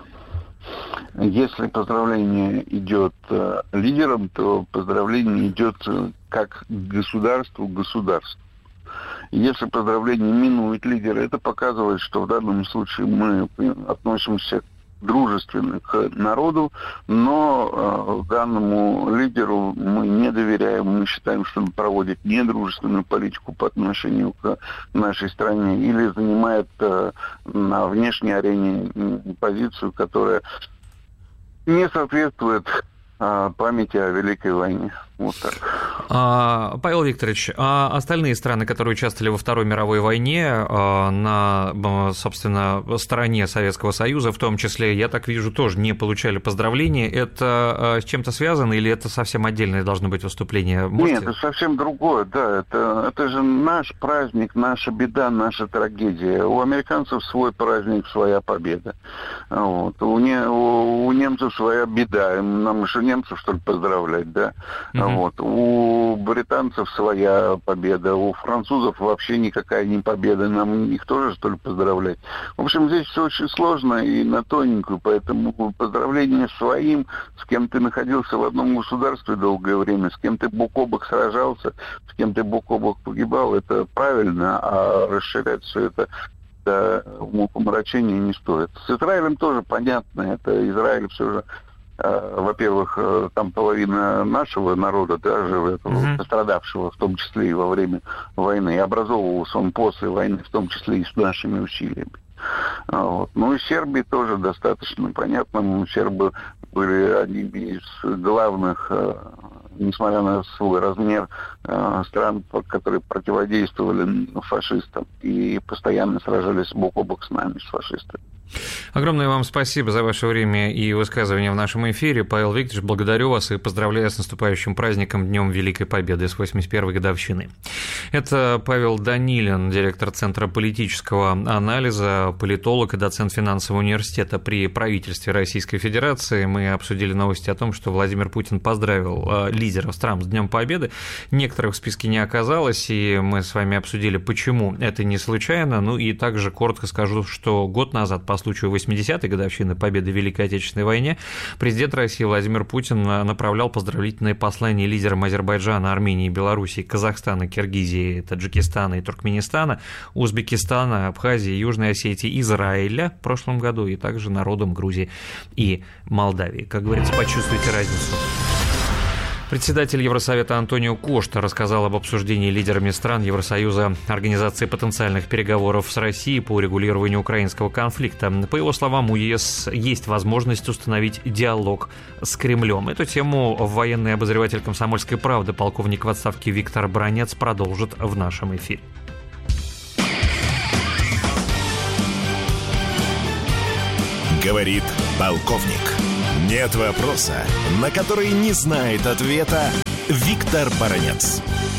K: Если поздравление идет лидером, то поздравление идет как государству. Если поздравление минует лидера, это показывает, что в данном случае мы относимся дружественно к народу, но данному лидеру мы не доверяем, мы считаем, что он проводит недружественную политику по отношению к нашей стране или занимает на внешней арене позицию, которая не соответствует памяти о Великой войне. Вот так.
J: Павел Викторович, а остальные страны, которые участвовали во Второй мировой войне на, собственно, стороне Советского Союза, в том числе, я так вижу, тоже не получали поздравления. Это с чем-то связано или это совсем отдельное должно быть выступление? Можете...
K: Нет, это совсем другое, да. Это же наш праздник, наша беда, наша трагедия. У американцев свой праздник, своя победа. Вот. У немцев своя беда. Нам еще немцев, что ли, поздравлять, да? Вот. У британцев своя победа, у французов вообще никакая не победа, нам их тоже, что ли, поздравлять. В общем, здесь все очень сложно и на тоненькую, поэтому поздравление своим, с кем ты находился в одном государстве долгое время, с кем ты бок о бок сражался, с кем ты бок о бок погибал, это правильно, а расширять все это до умопомрачения не стоит. С Израилем тоже понятно, это Израиль все же... Во-первых, там половина нашего народа, даже пострадавшего, в том числе и во время войны, и образовывался он после войны, в том числе и с нашими усилиями. Вот. Ну и Сербии тоже достаточно понятно. Сербы были одними из главных, несмотря на свой размер, стран, которые противодействовали фашистам и постоянно сражались бок о бок с нами, с фашистами.
J: Огромное вам спасибо за ваше время и высказывание в нашем эфире. Павел Викторович, благодарю вас и поздравляю с наступающим праздником, Днем Великой Победы, с 81-й годовщины. Это Павел Данилин, директор Центра политического анализа, политолог и доцент финансового университета при правительстве Российской Федерации. Мы обсудили новости о том, что Владимир Путин поздравил лидеров стран с Днем Победы. Некоторых в списке не оказалось, и мы с вами обсудили, почему это не случайно. Ну и также коротко скажу, что год назад, по случаю 80-й годовщины победы в Великой Отечественной войне, президент России Владимир Путин направлял поздравительные послания лидерам Азербайджана, Армении, Белоруссии, Казахстана, Киргизии, Таджикистана и Туркменистана, Узбекистана, Абхазии, Южной Осетии, Израиля в прошлом году и также народам Грузии и Молдавии. Как говорится, почувствуйте разницу. Председатель Евросовета Антонио Кошта рассказал об обсуждении лидерами стран Евросоюза организации потенциальных переговоров с Россией по урегулированию украинского конфликта. По его словам, у ЕС есть возможность установить диалог с Кремлем. Эту тему военный обозреватель «Комсомольской правды» полковник в отставке Виктор Баранец продолжит в нашем эфире.
B: Говорит полковник. Нет вопроса, на который не знает ответа Виктор Баранец.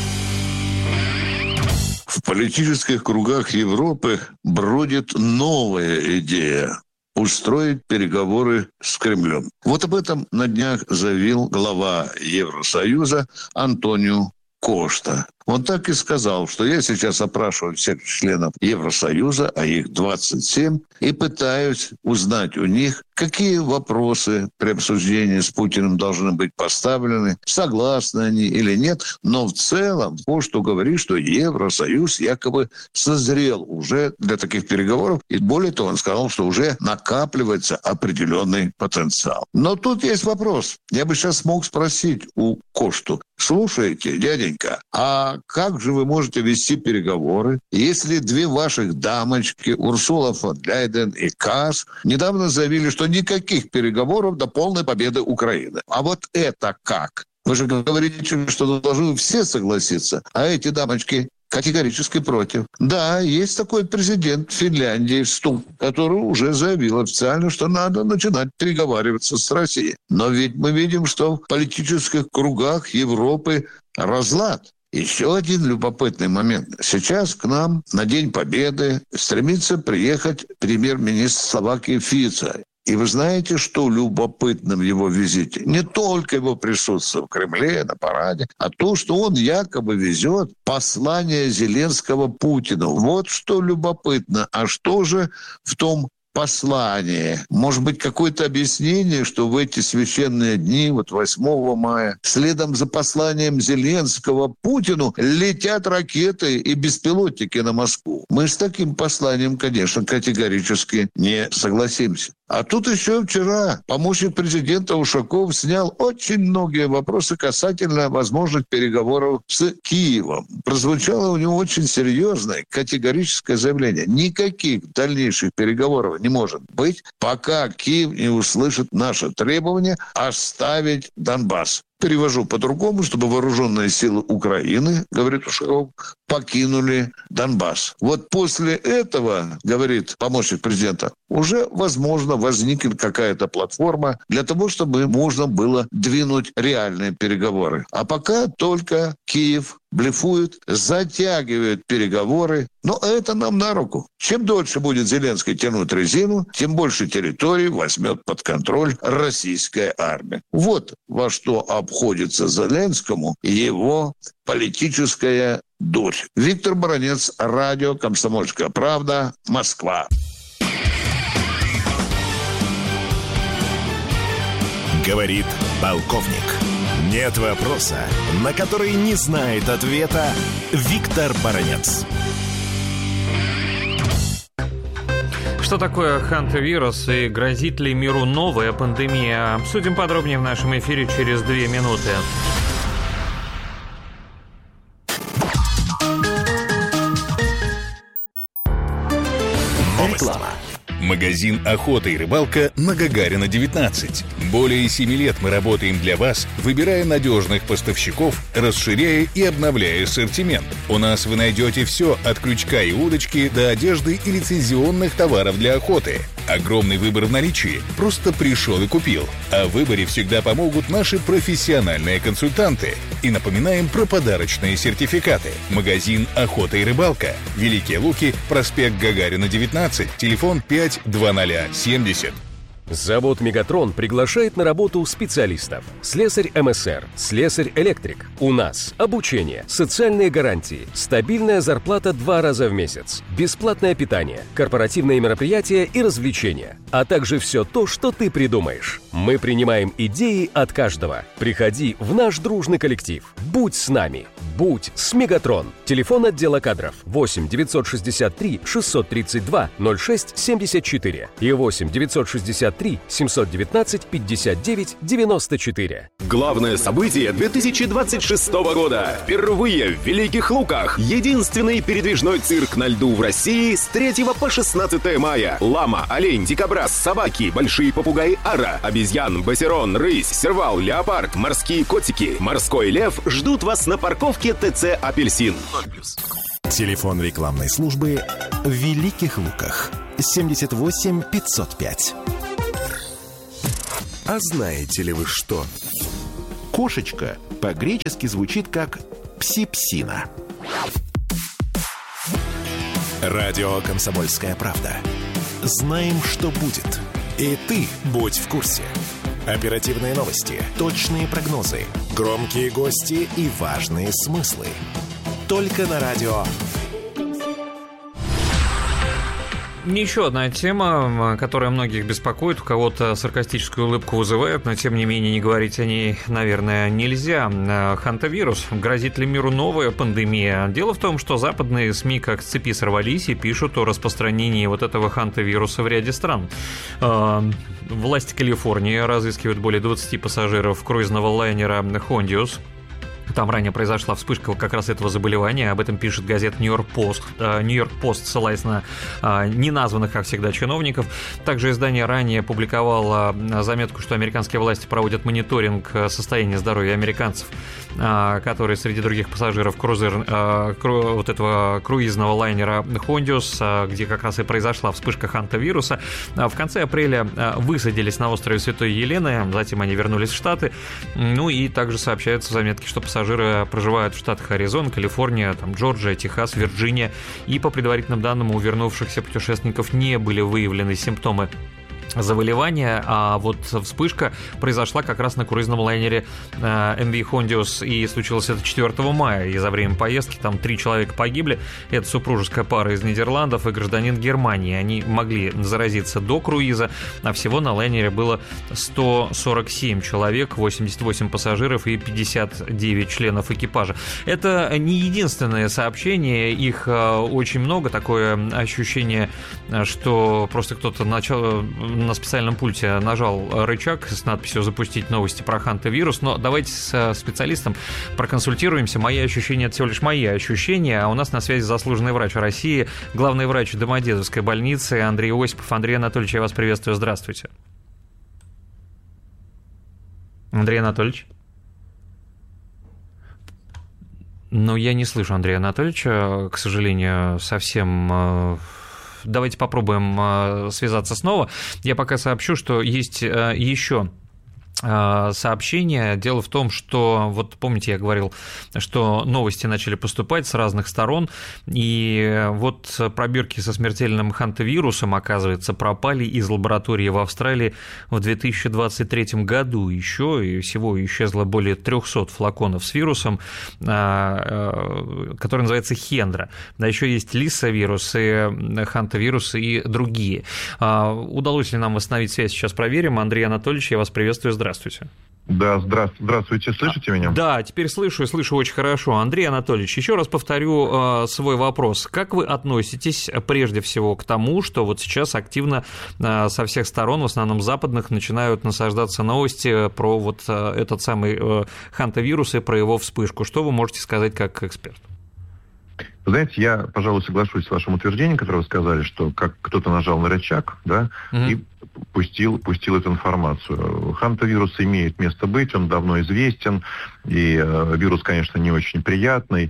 P: В политических кругах Европы бродит новая идея – устроить переговоры с Кремлем. Вот об этом на днях заявил глава Евросоюза Антонио Кошта. Он так и сказал, что я сейчас опрашиваю всех членов Евросоюза, а их 27, и пытаюсь узнать у них, какие вопросы при обсуждении с Путиным должны быть поставлены, согласны они или нет. Но в целом Кошта говорит, что Евросоюз якобы созрел уже для таких переговоров. И более того, он сказал, что уже накапливается определенный потенциал. Но тут есть вопрос. Я бы сейчас мог спросить у Кошту: слушайте, дяденька, а как же вы можете вести переговоры, если две ваших дамочки, Урсула фон дер Ляйен и Каас, недавно заявили, что никаких переговоров до полной победы Украины? А вот это как? Вы же говорите, что должны все согласиться, а эти дамочки категорически против. Да, есть такой президент Финляндии, Ступ, который уже заявил официально, что надо начинать переговариваться с Россией. Но ведь мы видим, что в политических кругах Европы разлад. Еще один любопытный момент. Сейчас к нам на День Победы стремится приехать премьер-министр Словакии Фица. И вы знаете, что любопытно в его визите? Не только его присутствие в Кремле, на параде, а то, что он якобы везет послание Зеленского Путину. Вот что любопытно. А что же в том послание? Может быть, какое-то объяснение, что в эти священные дни, вот 8 мая, следом за посланием Зеленского Путину летят ракеты и беспилотники на Москву. Мы с таким посланием, конечно, категорически не согласимся. А тут еще вчера помощник президента Ушаков снял очень многие вопросы касательно возможных переговоров с Киевом. Прозвучало у него очень серьезное категорическое заявление. Никаких дальнейших переговоров не может быть, пока Киев не услышит наше требование оставить Донбасс. Перевожу по-другому, чтобы вооруженные силы Украины, говорит Ушаков, покинули Донбасс. Вот после этого, говорит помощник президента, уже, возможно, возникнет какая-то платформа для того, чтобы можно было двинуть реальные переговоры. А пока только Киев блефует, затягивает переговоры. Но это нам на руку. Чем дольше будет Зеленский тянуть резину, тем больше территорий возьмет под контроль российская армия. Вот во что обходится Зеленскому его политическая дурь. Виктор Баранец, радио «Комсомольская правда», Москва.
B: Говорит полковник. Нет вопроса, на который не знает ответа Виктор Баранец.
J: Что такое хантавирус и грозит ли миру новая пандемия? Обсудим подробнее в нашем эфире через 2 минуты.
B: Реклама. Магазин «Охота и рыбалка» на Гагарина, 19. Более 7 лет мы работаем для вас, выбирая надежных поставщиков, расширяя и обновляя ассортимент. У нас вы найдете все от крючка и удочки до одежды и лицензионных товаров для охоты. Огромный выбор в наличии. Просто пришел и купил. А в выборе всегда помогут наши профессиональные консультанты. И напоминаем про подарочные сертификаты. Магазин «Охота и рыбалка». Великие Луки, проспект Гагарина, 19, телефон 52070.
Q: Завод «Мегатрон» приглашает на работу специалистов. Слесарь МСР, слесарь-электрик. У нас обучение, социальные гарантии, стабильная зарплата 2 раза в месяц, бесплатное питание, корпоративные мероприятия и развлечения, а также все то, что ты придумаешь. Мы принимаем идеи от каждого. Приходи в наш дружный коллектив. Будь с нами. Будь с «Мегатрон». Телефон отдела кадров 8 963 632 06 74 и 8 963 719 59 94.
R: Главное событие 2026 года. Впервые в Великих Луках. Единственный передвижной цирк на льду в России с 3 по 16 мая. Лама, олень, дикобраз, собаки, большие попугаи ара, обезьян, басерон, рысь, сервал, леопард, морские котики, морской лев ждут вас на парковке ТЦ «Апельсин».
S: Телефон рекламной службы в Великих Луках 78 505. А знаете ли вы что? Кошечка по-гречески звучит как псипсина. Радио «Комсомольская правда». Знаем, что будет. И ты будь в курсе. Оперативные новости, точные прогнозы, громкие гости и важные смыслы. Только на радио.
J: Еще одна тема, которая многих беспокоит, у кого-то саркастическую улыбку вызывает, но тем не менее не говорить о ней, наверное, нельзя. Хантавирус. Грозит ли миру новая пандемия? Дело в том, что западные СМИ как с цепи сорвались и пишут о распространении вот этого хантавируса в ряде стран. Власти Калифорнии разыскивают более 20 пассажиров круизного лайнера «Хондиус». Там ранее произошла вспышка как раз этого заболевания. Об этом пишет газета «Нью-Йорк Пост». «Нью-Йорк Пост», ссылаясь на неназванных, как всегда, чиновников. Также издание ранее публиковало заметку, что американские власти проводят мониторинг состояния здоровья американцев, которые среди других пассажиров вот этого круизного лайнера «Хондиус», где как раз и произошла вспышка хантавируса. В конце апреля высадились на острове Святой Елены, затем они вернулись в Штаты. Ну и также сообщаются в заметке, что пассажиры проживают в штатах Аризона, Калифорния, там, Джорджия, Техас, Вирджиния. И по предварительным данным у вернувшихся путешественников не были выявлены симптомы заболевания, а вот вспышка произошла как раз на круизном лайнере MV Hondius, и случилось это 4 мая, и за время поездки там 3 человека погибли. Это супружеская пара из Нидерландов и гражданин Германии. Они могли заразиться до круиза, а всего на лайнере было 147 человек, 88 пассажиров и 59 членов экипажа. Это не единственное сообщение, их очень много, такое ощущение, что просто кто-то на специальном пульте нажал рычаг с надписью «Запустить новости про хантавирус». Но давайте с специалистом проконсультируемся. Мои ощущения – это всего лишь мои ощущения. А у нас на связи заслуженный врач России, главный врач Домодедовской больницы Андрей Осипов. Андрей Анатольевич, я вас приветствую. Здравствуйте. Андрей Анатольевич? Ну, я не слышу Андрея Анатольевича, к сожалению, совсем... Давайте попробуем связаться снова. Я пока сообщу, что есть еще сообщение. Дело в том, что, вот помните, я говорил, что новости начали поступать с разных сторон, и вот пробирки со смертельным хантавирусом, оказывается, пропали из лаборатории в Австралии в 2023 году еще, и всего исчезло более 300 флаконов с вирусом, который называется Хендра. Да, еще есть лиссавирус и хантавирус и другие. Удалось ли нам восстановить связь, сейчас проверим. Андрей Анатольевич, я вас приветствую. Здравствуйте.
T: Да, здравствуйте, слышите меня?
J: Да, теперь слышу очень хорошо. Андрей Анатольевич, еще раз повторю свой вопрос. Как вы относитесь прежде всего к тому, что вот сейчас активно со всех сторон, в основном западных, начинают насаждаться новости про вот этот самый хантавирус и про его вспышку? Что вы можете сказать как эксперт?
T: Знаете, я, пожалуй, соглашусь с вашим утверждением, которое вы сказали, что как кто-то нажал на рычаг, да, и пустил эту информацию. Хантавирус имеет место быть, он давно известен, и вирус, конечно, не очень приятный.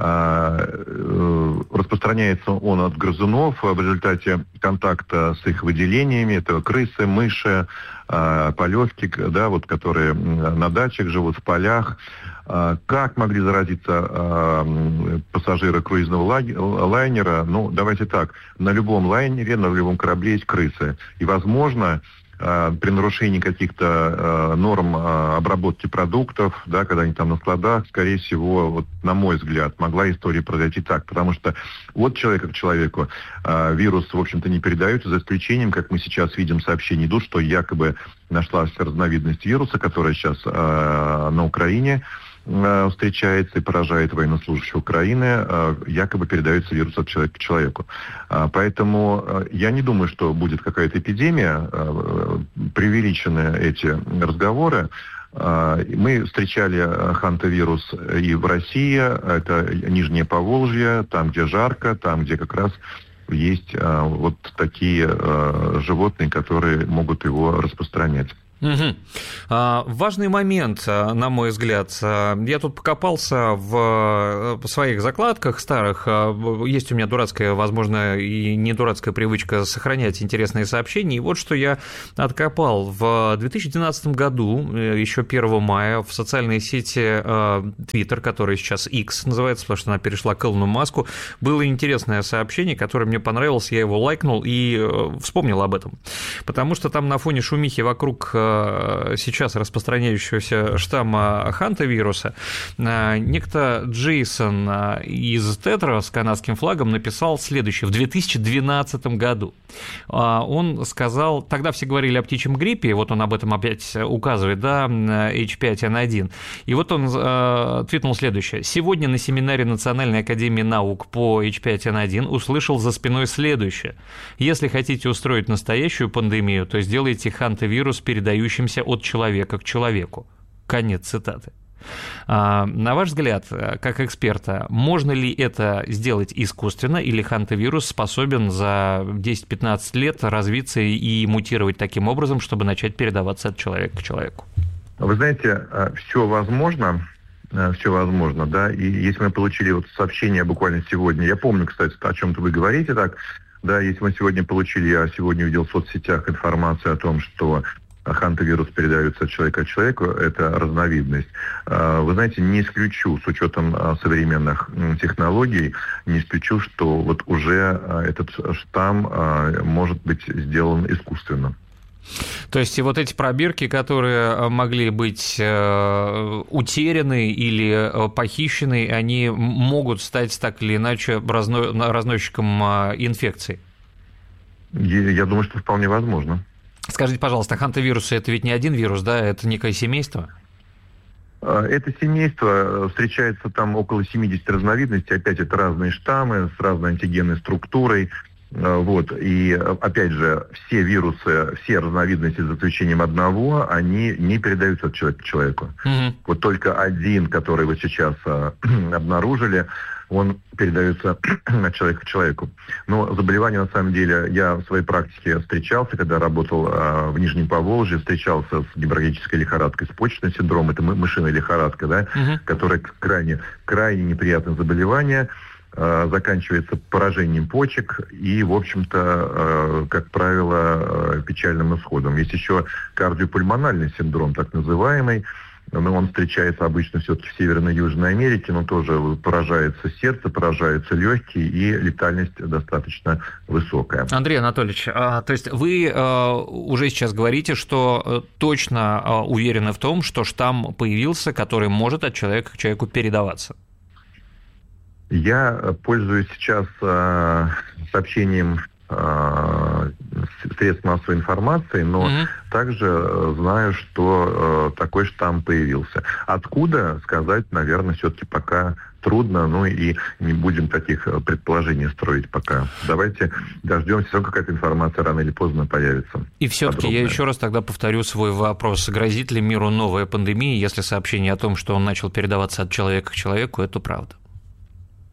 T: Распространяется он от грызунов в результате контакта с их выделениями. Это крысы, мыши, полевки, да, вот, которые на дачах живут, в полях. Как могли заразиться пассажиры круизного лайнера? Ну, давайте так. На любом лайнере, на любом корабле есть крысы. И, возможно, при нарушении каких-то норм обработки продуктов, да, когда они там на складах, скорее всего, вот, на мой взгляд, могла история произойти так. Потому что от человека к человеку вирус, в общем-то, не передается, за исключением, как мы сейчас видим, сообщения идут, что якобы нашлась разновидность вируса, которая сейчас на Украине встречается и поражает военнослужащих Украины, якобы передается вирус от человека к человеку. Поэтому я не думаю, что будет какая-то эпидемия. Преувеличены эти разговоры. Мы встречали хантавирус и в России, это Нижнее Поволжье, там, где жарко, там, где как раз есть вот такие животные, которые могут его распространять.
J: Важный момент, на мой взгляд. Я тут покопался в своих закладках старых. Есть у меня дурацкая, возможно, и не дурацкая привычка сохранять интересные сообщения. И вот что я откопал. В 2012 году, еще 1 мая, в социальной сети Twitter, которая сейчас X называется, потому что она перешла к Илону Маску, было интересное сообщение, которое мне понравилось, я его лайкнул и вспомнил об этом. Потому что там на фоне шумихи вокруг сейчас распространяющегося штамма хантавируса, некто Джейсон из Тетра с канадским флагом написал следующее в 2012 году. Он сказал, тогда все говорили о птичьем гриппе, вот он об этом опять указывает, да, H5N1, и вот он твитнул следующее. Сегодня на семинаре Национальной академии наук по H5N1 услышал за спиной следующее. Если хотите устроить настоящую пандемию, то сделайте хантавирус, передающимся от человека к человеку. Конец цитаты. На ваш взгляд, как эксперта, можно ли это сделать искусственно, или хантавирус способен за 10-15 лет развиться и мутировать таким образом, чтобы начать передаваться от человека к человеку?
T: Вы знаете, все возможно, да, и если мы получили вот сообщение буквально сегодня, я помню, кстати, о чем-то вы говорите так, да, если мы сегодня получили, я сегодня увидел в соцсетях информацию о том, что хантавирус передается от человека к человеку, это разновидность. Вы знаете, не исключу, с учетом современных технологий, не исключу, что вот уже этот штамм может быть сделан искусственно.
J: То есть и вот эти пробирки, которые могли быть утеряны или похищены, они могут стать так или иначе разносчиком инфекции?
T: Я думаю, что вполне возможно.
J: Скажите, пожалуйста, хантавирусы – это ведь не один вирус, да? Это некое семейство?
T: Это семейство, встречается там около 70 разновидностей, опять это разные штаммы с разной антигенной структурой. Вот. И, опять же, все вирусы, все разновидности, за исключением одного, они не передаются от человека к человеку. Вот только один, который вы сейчас обнаружили, он передается от человека к человеку. Но заболевание, на самом деле, я в своей практике встречался, когда работал в Нижнем Поволжье, встречался с геморрагической лихорадкой, с почечным синдромом, это мышиная лихорадка, да, которая крайне неприятное заболевание, заканчивается поражением почек и, в общем-то, как правило, печальным исходом. Есть еще кардиопульмональный синдром, так называемый, но он встречается обычно все-таки в Северной и Южной Америке, но тоже поражается сердце, поражаются легкие, и летальность достаточно высокая.
J: Андрей Анатольевич, то есть вы уже сейчас говорите, что точно уверены в том, что штамм появился, который может от человека к человеку передаваться?
T: Я пользуюсь сейчас сообщением средств массовой информации, но также знаю, что такой штамм появился. Откуда, сказать, наверное, все-таки пока трудно, ну и не будем таких предположений строить пока. Давайте дождемся, что какая-то информация рано или поздно появится.
J: И все-таки я еще раз тогда повторю свой вопрос. Грозит ли миру новая пандемия, если сообщение о том, что он начал передаваться от человека к человеку, это правда?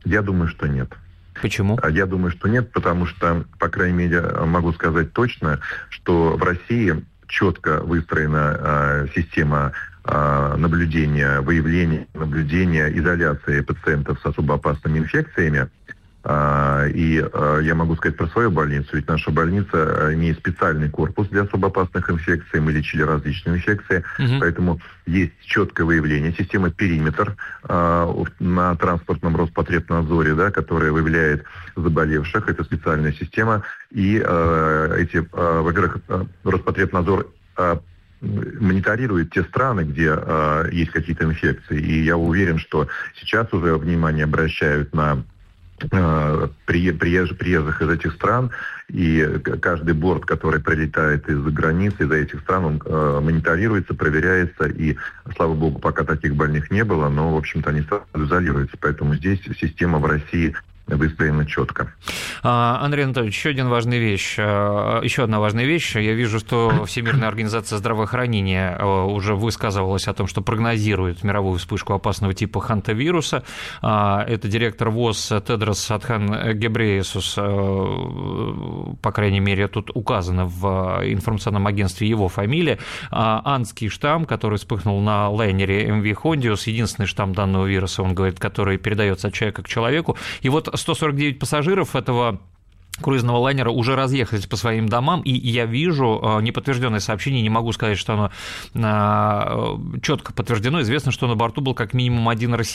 T: Я думаю, что нет.
J: Почему?
T: Я думаю, что нет, потому что, по крайней мере, могу сказать точно, что в России четко выстроена система наблюдения, выявления, наблюдения, изоляции пациентов с особо опасными инфекциями. И я могу сказать про свою больницу, ведь наша больница имеет специальный корпус для особо опасных инфекций, мы лечили различные инфекции, поэтому есть четкое выявление, система «Периметр» на транспортном Роспотребнадзоре, да, которая выявляет заболевших, это специальная система, и во-первых, Роспотребнадзор мониторирует те страны, где есть какие-то инфекции, и я уверен, что сейчас уже внимание обращают на приезжих из этих стран, и каждый борт, который прилетает из-за границы, из-за этих стран, он мониторируется, проверяется, и, слава богу, пока таких больных не было, но, в общем-то, они сразу изолируются, поэтому здесь система в России выстроена четко.
J: Андрей Анатольевич, еще одна важная вещь. Я вижу, что Всемирная организация здравоохранения уже высказывалась о том, что прогнозирует мировую вспышку опасного типа хантавируса. Это директор ВОЗ Тедрос Адхан Гебрейесус, по крайней мере, тут указано в информационном агентстве его фамилия. Андский штамм, который вспыхнул на лайнере MV Hondius, единственный штамм данного вируса, он говорит, который передается от человека к человеку. И вот 149 пассажиров этого круизного лайнера уже разъехались по своим домам, и я вижу неподтвержденное сообщение, не могу сказать, что оно четко подтверждено. Известно, что на борту был как минимум один россиянин.